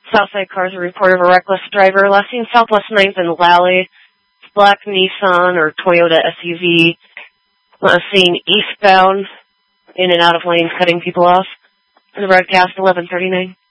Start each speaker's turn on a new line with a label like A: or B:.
A: Southside Cars, a report of a reckless driver last seen Southwest 9th and Lally. Black Nissan or Toyota SUV. Seen eastbound, in and out of lanes, cutting people off. The broadcast 11:39.